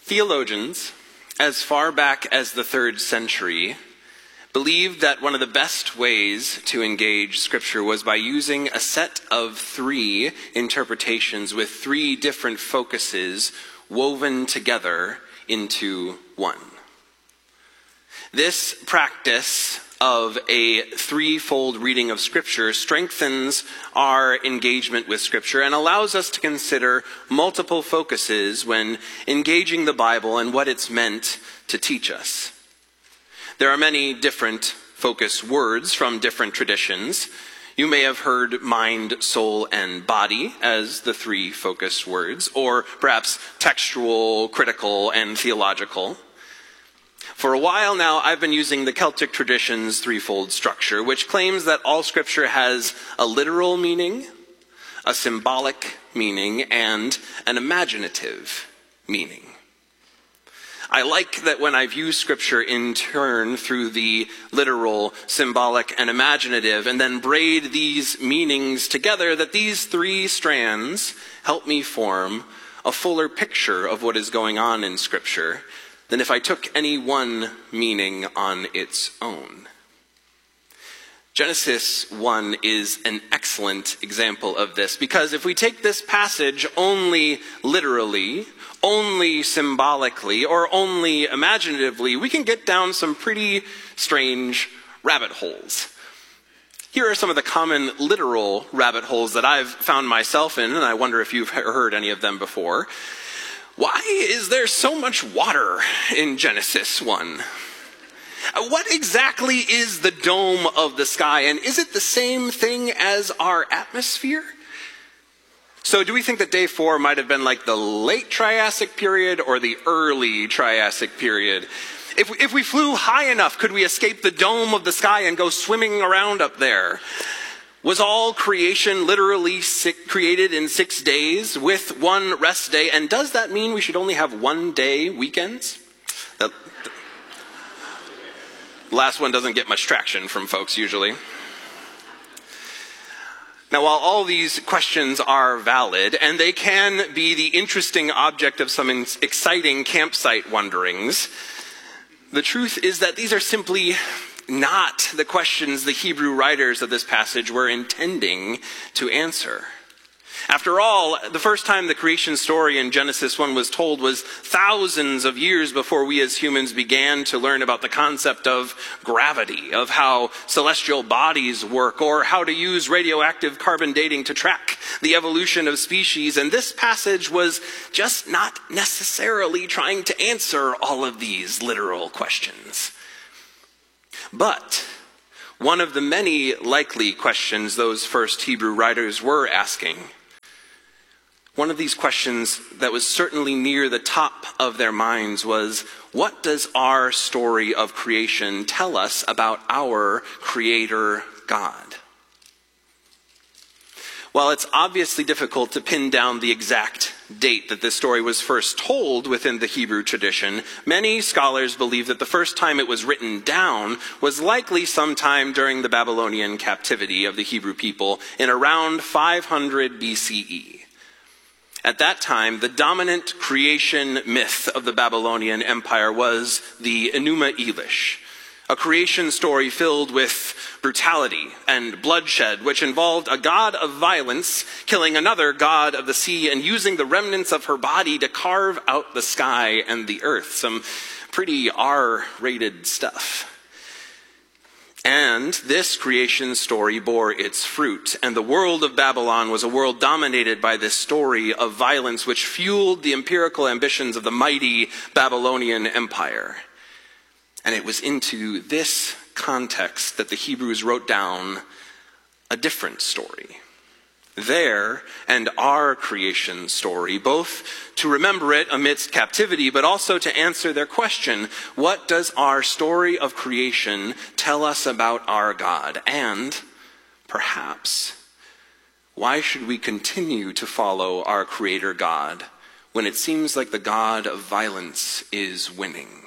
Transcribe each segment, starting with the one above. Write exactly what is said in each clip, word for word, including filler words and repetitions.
Theologians, as far back as the third century, believed that one of the best ways to engage Scripture was by using a set of three interpretations with three different focuses woven together into one. This practice of a threefold reading of Scripture strengthens our engagement with Scripture and allows us to consider multiple focuses when engaging the Bible and what it's meant to teach us. There are many different focus words from different traditions. You may have heard mind, soul, and body as the three focus words, or perhaps textual, critical, and theological. For a while now, I've been using the Celtic tradition's threefold structure, which claims that all Scripture has a literal meaning, a symbolic meaning, and an imaginative meaning. I like that when I view Scripture in turn through the literal, symbolic, and imaginative, and then braid these meanings together, that these three strands help me form a fuller picture of what is going on in Scripture than if I took any one meaning on its own. Genesis one is an excellent example of this, because if we take this passage only literally, only symbolically, or only imaginatively, we can get down some pretty strange rabbit holes. Here are some of the common literal rabbit holes that I've found myself in, and I wonder if you've heard any of them before. Why is there so much water in Genesis one? What exactly is the dome of the sky, and is it the same thing as our atmosphere? So do we think that day four might have been like the late Triassic period or the early Triassic period? If we, if we flew high enough, could we escape the dome of the sky and go swimming around up there? Was all creation literally six, created in six days with one rest day? And does that mean we should only have one day weekends? The, the last one doesn't get much traction from folks usually. Now, while all these questions are valid, and they can be the interesting object of some exciting campsite wanderings, the truth is that these are simply not the questions the Hebrew writers of this passage were intending to answer. After all, the first time the creation story in Genesis one was told was thousands of years before we as humans began to learn about the concept of gravity, of how celestial bodies work, or how to use radioactive carbon dating to track the evolution of species. And this passage was just not necessarily trying to answer all of these literal questions. But one of the many likely questions those first Hebrew writers were asking, one of these questions that was certainly near the top of their minds, was, what does our story of creation tell us about our Creator God? While it's obviously difficult to pin down the exact date that this story was first told within the Hebrew tradition, many scholars believe that the first time it was written down was likely sometime during the Babylonian captivity of the Hebrew people in around five hundred B C E. At that time, the dominant creation myth of the Babylonian Empire was the Enuma Elish, a creation story filled with brutality and bloodshed, which involved a god of violence killing another god of the sea and using the remnants of her body to carve out the sky and the earth. Some pretty R-rated stuff. And this creation story bore its fruit, and the world of Babylon was a world dominated by this story of violence, which fueled the empirical ambitions of the mighty Babylonian Empire. And it was into this context that the Hebrews wrote down a different story. Their and our creation story, both to remember it amidst captivity, but also to answer their question, what does our story of creation tell us about our God? And perhaps, why should we continue to follow our Creator God when it seems like the God of violence is winning?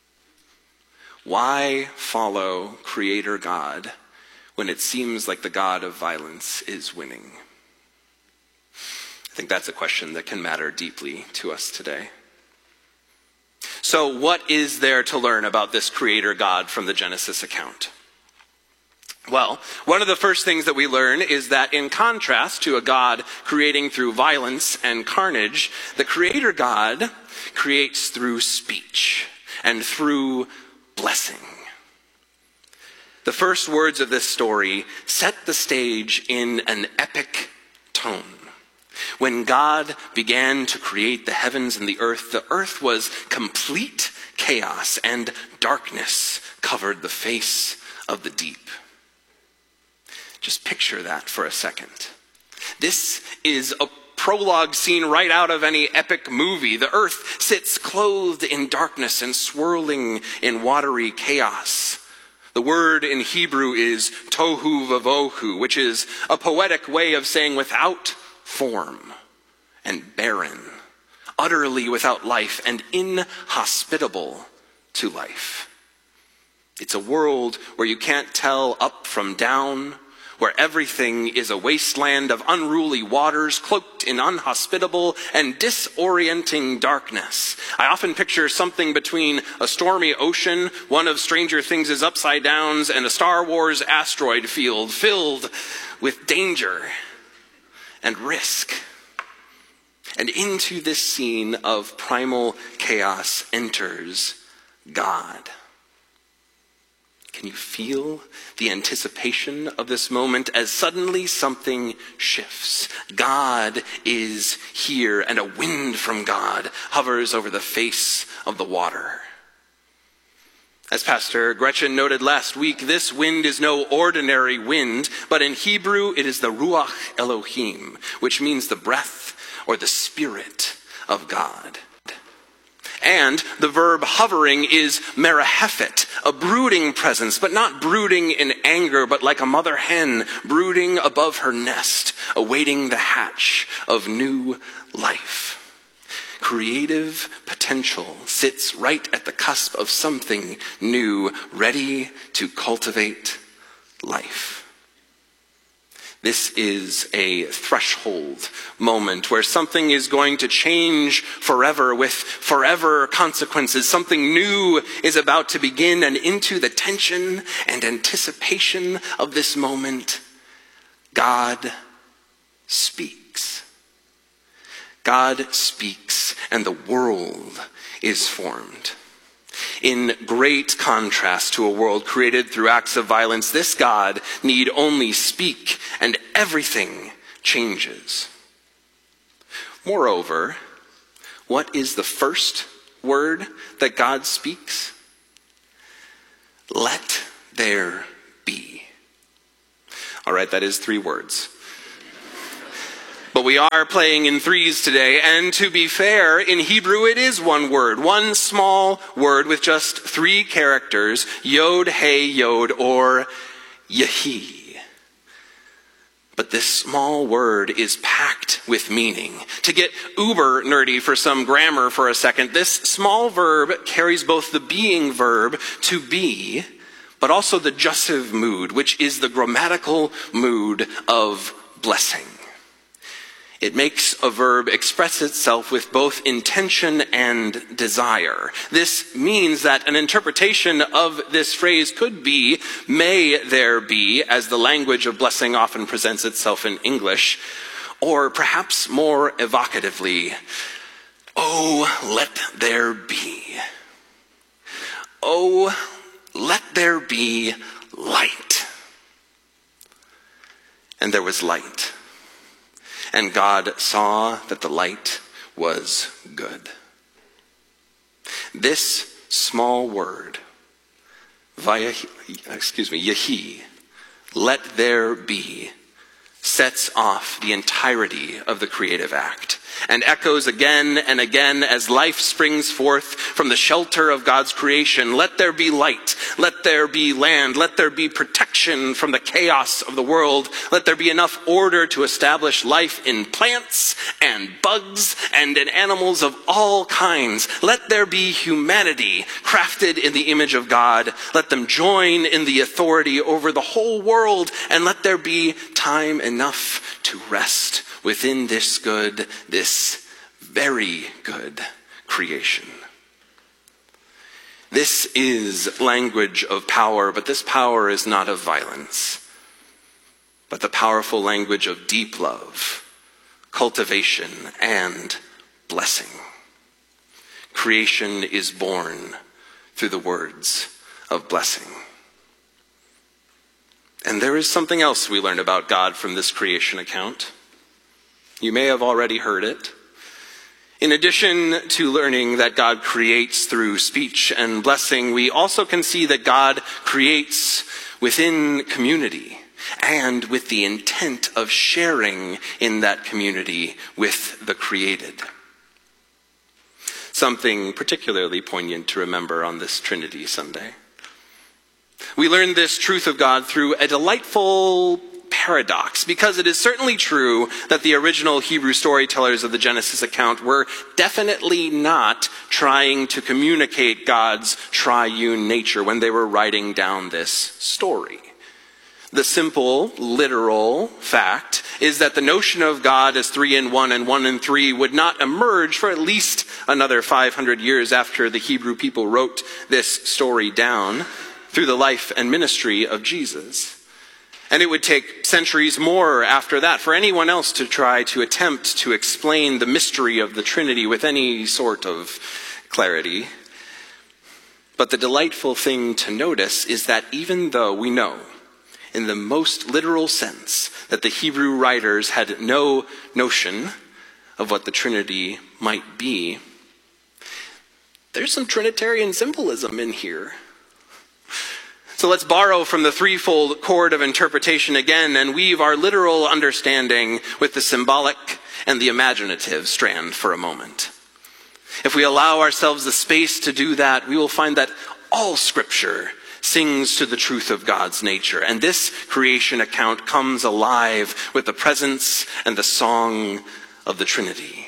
Why follow Creator God when it seems like the God of violence is winning? I think that's a question that can matter deeply to us today. So what is there to learn about this creator God from the Genesis account? Well, one of the first things that we learn is that in contrast to a God creating through violence and carnage, the creator God creates through speech and through blessing. The first words of this story set the stage in an epic tone. When God began to create the heavens and the earth, the earth was complete chaos, and darkness covered the face of the deep. Just picture that for a second. This is a prologue scene right out of any epic movie. The earth sits clothed in darkness and swirling in watery chaos. The word in Hebrew is tohu vavohu, which is a poetic way of saying without form and barren, utterly without life and inhospitable to life. It's a world where you can't tell up from down, where everything is a wasteland of unruly waters cloaked in unhospitable and disorienting darkness. I often picture something between a stormy ocean, one of Stranger Things' upside downs, and a Star Wars asteroid field filled with danger and risk. And into this scene of primal chaos enters God. Can you feel the anticipation of this moment as suddenly something shifts? God is here, and a wind from God hovers over the face of the water. As Pastor Gretchen noted last week, this wind is no ordinary wind, but in Hebrew it is the Ruach Elohim, which means the breath or the spirit of God. And the verb hovering is merahephet, a brooding presence, but not brooding in anger, but like a mother hen brooding above her nest, awaiting the hatch of new life. Creative potential sits right at the cusp of something new, ready to cultivate life. This is a threshold moment where something is going to change forever with forever consequences. Something new is about to begin, and into the tension and anticipation of this moment, God speaks. God speaks, and the world is formed. In great contrast to a world created through acts of violence, this God need only speak and everything changes. Moreover, what is the first word that God speaks? Let there be. All right, that is three words. But we are playing in threes today, and to be fair, in Hebrew it is one word, one small word with just three characters, Yod, Hey, Yod, or Yehi. But this small word is packed with meaning. To get uber nerdy for some grammar for a second, this small verb carries both the being verb to be, but also the jussive mood, which is the grammatical mood of blessing. It makes a verb express itself with both intention and desire. This means that an interpretation of this phrase could be, may there be, as the language of blessing often presents itself in English, or perhaps more evocatively, oh, let there be. Oh, let there be light. And there was light. And God saw that the light was good. This small word, via, excuse me, Yehi, let there be, sets off the entirety of the creative act and echoes again and again as life springs forth from the shelter of God's creation. Let there be light. Let there be land. Let there be protection from the chaos of the world. Let there be enough order to establish life in plants and bugs and in animals of all kinds. Let there be humanity crafted in the image of God. Let them join in the authority over the whole world, and let there be time enough to rest within this good, this very good creation. This is language of power, but this power is not of violence, but the powerful language of deep love, cultivation, and blessing. Creation is born through the words of blessing. And there is something else we learn about God from this creation account. You may have already heard it. In addition to learning that God creates through speech and blessing, we also can see that God creates within community and with the intent of sharing in that community with the created. Something particularly poignant to remember on this Trinity Sunday. We learn this truth of God through a delightful paradox, because it is certainly true that the original Hebrew storytellers of the Genesis account were definitely not trying to communicate God's triune nature when they were writing down this story. The simple, literal fact is that the notion of God as three in one and one in three would not emerge for at least another five hundred years after the Hebrew people wrote this story down through the life and ministry of Jesus. And it would take centuries more after that for anyone else to try to attempt to explain the mystery of the Trinity with any sort of clarity. But the delightful thing to notice is that even though we know, in the most literal sense, that the Hebrew writers had no notion of what the Trinity might be, there's some Trinitarian symbolism in here. So let's borrow from the threefold cord of interpretation again and weave our literal understanding with the symbolic and the imaginative strand for a moment. If we allow ourselves the space to do that, we will find that all Scripture sings to the truth of God's nature. And this creation account comes alive with the presence and the song of the Trinity.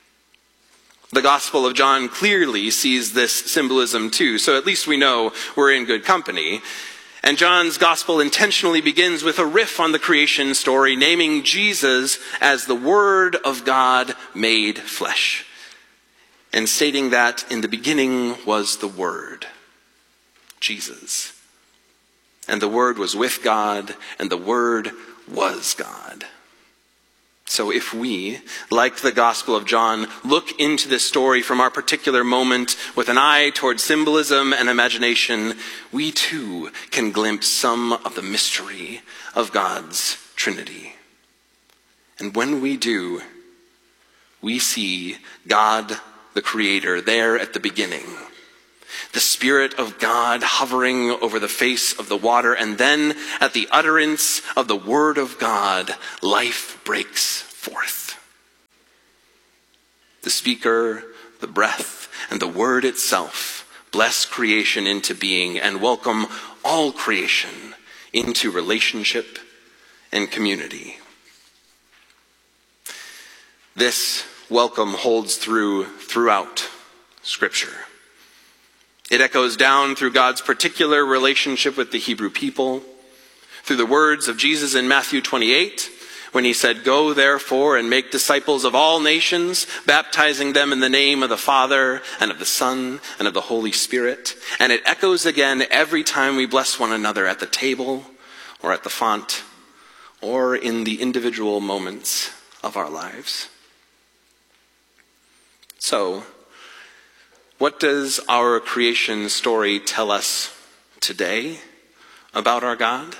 The Gospel of John clearly sees this symbolism too, so at least we know we're in good company. And John's Gospel intentionally begins with a riff on the creation story, naming Jesus as the Word of God made flesh, and stating that in the beginning was the Word, Jesus. And the Word was with God, and the Word was God. So if we, like the Gospel of John, look into this story from our particular moment with an eye toward symbolism and imagination, we too can glimpse some of the mystery of God's Trinity. And when we do, we see God, the Creator, there at the beginning. The Spirit of God hovering over the face of the water, and then at the utterance of the Word of God, life breaks forth. The speaker, the breath, and the Word itself bless creation into being and welcome all creation into relationship and community. This welcome holds through throughout Scripture. It echoes down through God's particular relationship with the Hebrew people, through the words of Jesus in Matthew twenty-eight, when he said, "Go therefore and make disciples of all nations, baptizing them in the name of the Father and of the Son and of the Holy Spirit." And it echoes again every time we bless one another at the table or at the font or in the individual moments of our lives. So, what does our creation story tell us today about our God?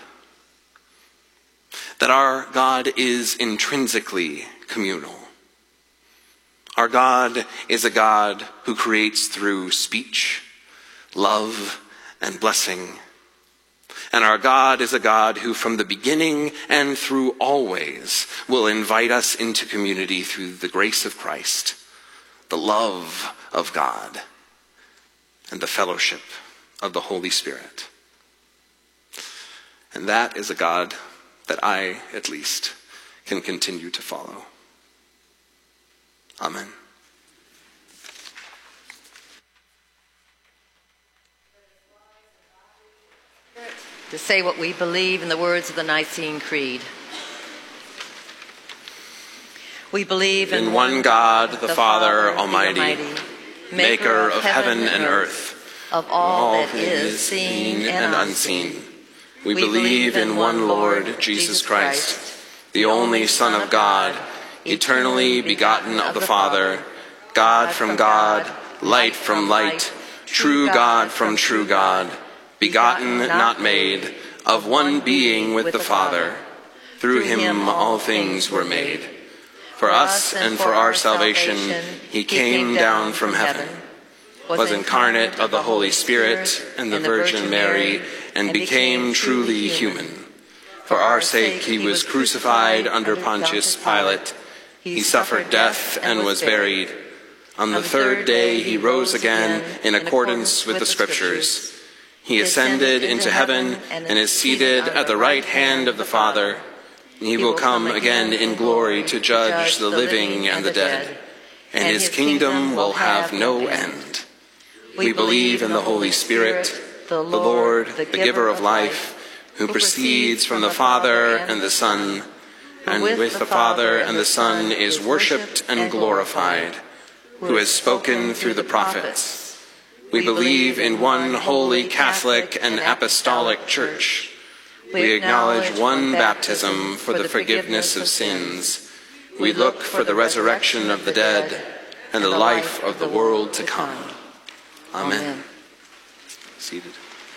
That our God is intrinsically communal. Our God is a God who creates through speech, love, and blessing. And our God is a God who from the beginning and through always will invite us into community through the grace of Christ, the love of God, and the fellowship of the Holy Spirit. And that is a God that I, at least, can continue to follow. Amen. To say what we believe in the words of the Nicene Creed. We believe in, in one God, the, the Father, Father Almighty, Almighty, maker of heaven and earth, of all that is seen and unseen. We believe in one Lord, Jesus Christ, the only Son of God, eternally begotten of the Father, God from God, light from light, true God from true God, begotten, not made, of one being with the Father. Through him all things were made. For us and for our salvation, he came down from heaven, was incarnate of the Holy Spirit and the Virgin Mary, and became truly human. For our sake he was crucified under Pontius Pilate. He suffered death and was buried. On the third day he rose again in accordance with the Scriptures. He ascended into heaven and is seated at the right hand of the Father. He will come again in glory to judge the living and the dead, and his kingdom will have no end. We believe in the Holy Spirit, the Lord, the giver of life, who proceeds from the Father and the Son, and with the Father and the Son is worshipped and glorified, who has spoken through the prophets. We believe in one holy Catholic and Apostolic Church. We acknowledge one baptism for the forgiveness of sins. We look for the resurrection of the dead and the life of the world to come. Amen. Seated.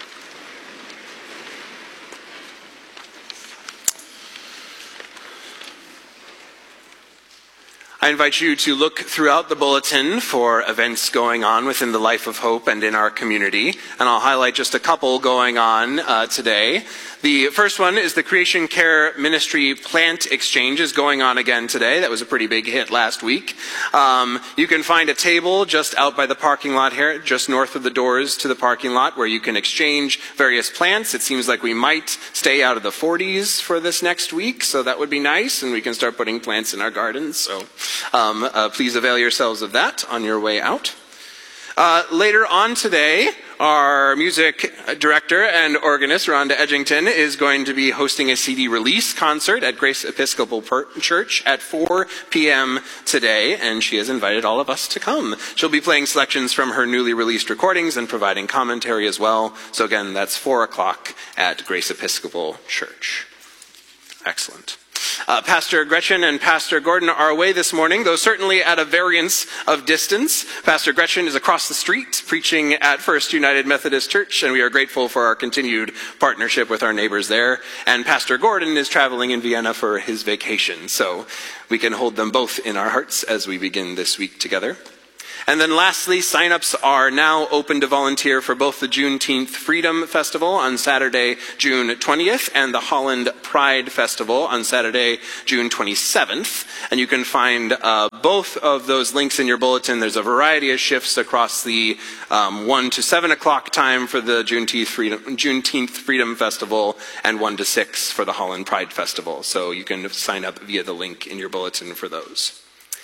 I invite you to look throughout the bulletin for events going on within the Life of Hope and in our community, and I'll highlight just a couple going on uh, today. The first one is the Creation Care Ministry Plant Exchange is going on again today. That was a pretty big hit last week. Um, you can find a table just out by the parking lot here, just north of the doors to the parking lot, where you can exchange various plants. It seems like we might stay out of the forties for this next week, so that would be nice, and we can start putting plants in our gardens. So um, uh, please avail yourselves of that on your way out. Uh, later on today, our music director and organist, Rhonda Edgington, is going to be hosting a C D release concert at Grace Episcopal Church at four p.m. today, and she has invited all of us to come. She'll be playing selections from her newly released recordings and providing commentary as well. So again, that's four o'clock at Grace Episcopal Church. Excellent. Uh, Pastor Gretchen and Pastor Gordon are away this morning, though certainly at a variance of distance. Pastor Gretchen is across the street preaching at First United Methodist Church, and we are grateful for our continued partnership with our neighbors there. And Pastor Gordon is traveling in Vienna for his vacation, so we can hold them both in our hearts as we begin this week together. And then lastly, sign-ups are now open to volunteer for both the Juneteenth Freedom Festival on Saturday, June twentieth, and the Holland Pride Festival on Saturday, June twenty-seventh. And you can find uh, both of those links in your bulletin. There's a variety of shifts across the um, one to seven o'clock time for the Juneteenth Freedom, Juneteenth Freedom Festival and one to six for the Holland Pride Festival. So you can sign up via the link in your bulletin for those.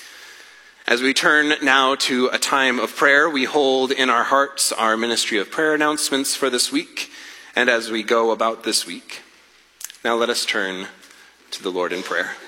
As we turn now to a time of prayer, we hold in our hearts our ministry of prayer announcements for this week, and as we go about this week. Now let us turn to the Lord in prayer.